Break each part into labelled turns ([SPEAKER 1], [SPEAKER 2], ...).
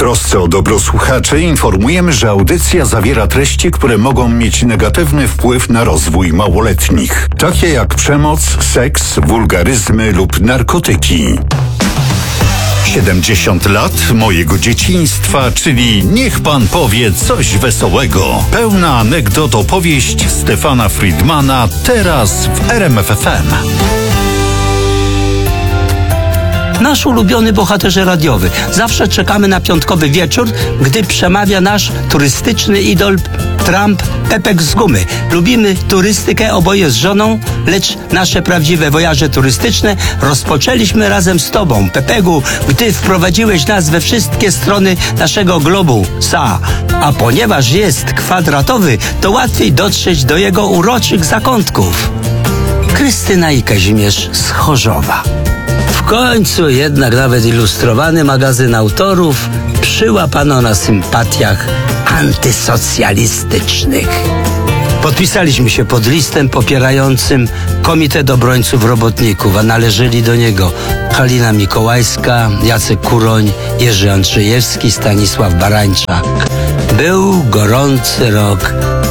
[SPEAKER 1] trosce o dobro słuchaczy informujemy, że audycja zawiera treści, które mogą mieć negatywny wpływ na rozwój małoletnich, takie jak przemoc, seks, wulgaryzmy lub narkotyki. 70 lat mojego dzieciństwa, czyli niech pan powie coś wesołego. Pełna anegdot opowieść Stefana Friedmana teraz w RMF FM.
[SPEAKER 2] Nasz ulubiony bohaterze radiowy. Zawsze czekamy na piątkowy wieczór, gdy przemawia nasz turystyczny idol Trump Pepek z gumy. Lubimy turystykę oboje z żoną, lecz nasze prawdziwe wojaże turystyczne rozpoczęliśmy razem z tobą, Pepegu, gdy wprowadziłeś nas we wszystkie strony naszego globu, a ponieważ jest kwadratowy, to łatwiej dotrzeć do jego uroczych zakątków. Krystyna i Kazimierz z Chorzowa. W końcu jednak nawet ilustrowany magazyn autorów przyłapano na sympatiach antysocjalistycznych. Podpisaliśmy się pod listem popierającym Komitet Obrońców Robotników, a należeli do niego Halina Mikołajska, Jacek Kuroń, Jerzy Andrzejewski, Stanisław Barańczak. Był gorący rok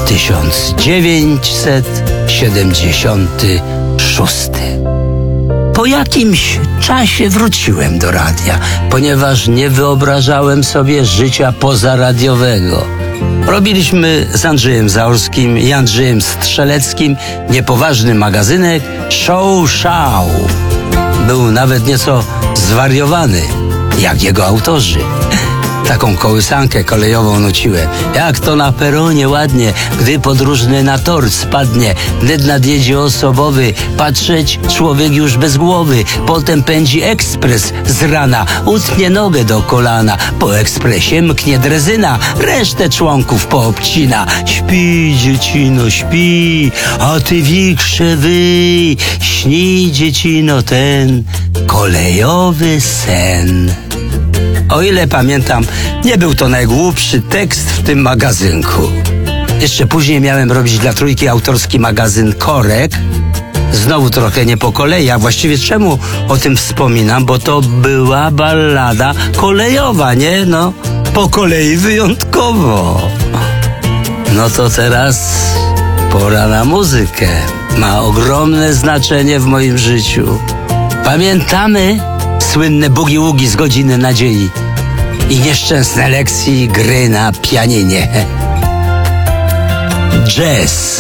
[SPEAKER 2] 1976. Po jakimś czasie wróciłem do radia, ponieważ nie wyobrażałem sobie życia pozaradiowego. Robiliśmy z Andrzejem Zaorskim i Andrzejem Strzeleckim niepoważny magazynek Show Show. Był nawet nieco zwariowany, jak jego autorzy. Taką kołysankę kolejową nuciłem. Jak to na peronie ładnie, gdy podróżny na tor spadnie, wnet nadjedzie osobowy, patrzeć człowiek już bez głowy. Potem pędzi ekspres z rana, utnie nogę do kolana. Po ekspresie mknie drezyna, resztę członków poobcina. Śpi, dziecino, śpi, a ty wikrze wyj. Śni, dziecino, ten kolejowy sen. O ile pamiętam, nie był to najgłupszy tekst w tym magazynku. Jeszcze później miałem robić dla Trójki autorski magazyn Korek. Znowu trochę nie po kolei, a właściwie czemu o tym wspominam? Bo to była ballada kolejowa, nie? No, po kolei wyjątkowo. No to teraz pora na muzykę. Ma ogromne znaczenie w moim życiu. Pamiętamy słynne bugi-ługi z Godziny Nadziei i nieszczęsne lekcji gry na pianinie. Jazz.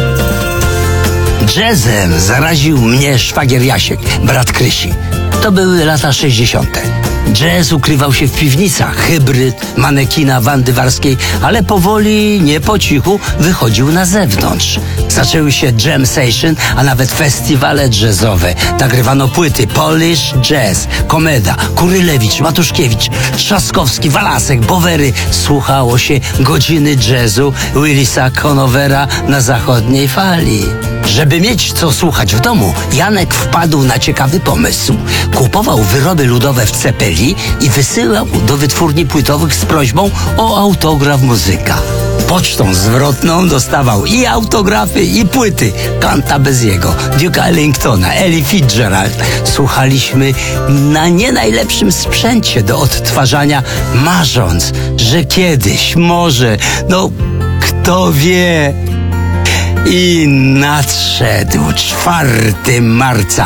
[SPEAKER 2] Jazzem zaraził mnie szwagier Jasiek, brat Krysi. To były lata 60. Jazz ukrywał się w piwnicach, hybryd, manekina Wandy Warskiej, ale powoli, nie po cichu, wychodził na zewnątrz. Zaczęły się jam session, a nawet festiwale jazzowe. Nagrywano płyty Polish Jazz, Komeda, Kurylewicz, Matuszkiewicz, Trzaskowski, Walasek, Bowery. Słuchało się Godziny Jazzu Willisa Conovera na zachodniej fali. Żeby mieć co słuchać w domu, Janek wpadł na ciekawy pomysł. Kupował wyroby ludowe w Cepeli i wysyłał do wytwórni płytowych z prośbą o autograf muzyka. Pocztą zwrotną dostawał i autografy, i płyty Cantabeziego, Duke'a Ellingtona, Ellie Fitzgerald. Słuchaliśmy na nie najlepszym sprzęcie do odtwarzania, marząc, że kiedyś, może, no kto wie. I nadszedł 4 marca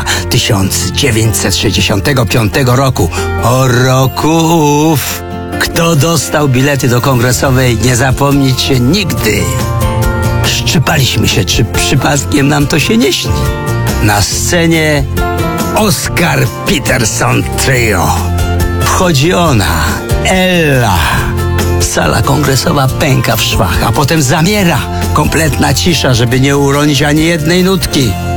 [SPEAKER 2] 1965 roku. O roku ów. Kto dostał bilety do Kongresowej, nie zapomnieć się nigdy. Szczypaliśmy się, czy przypadkiem nam to się nie śni. Na scenie Oscar Peterson Trio. Wchodzi ona, Ella. Sala kongresowa pęka w szwach, a potem zamiera. Kompletna cisza, żeby nie uronić ani jednej nutki.